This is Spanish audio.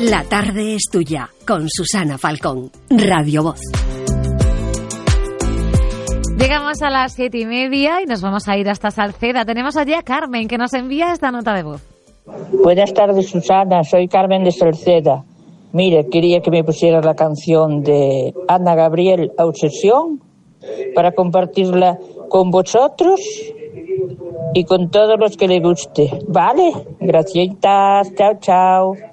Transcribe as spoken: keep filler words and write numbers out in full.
La tarde es tuya, con Susana Falcón, Radio Voz. Llegamos a las siete y media y nos vamos a ir hasta Salceda. Tenemos allí a Carmen, que nos envía esta nota de voz. Buenas tardes, Susana. Soy Carmen de Salceda. Mire, quería que me pusieras la canción de Ana Gabriel, Obsesión, para compartirla con vosotros y con todos los que le guste. ¿Vale? Gracias. Chao, chao.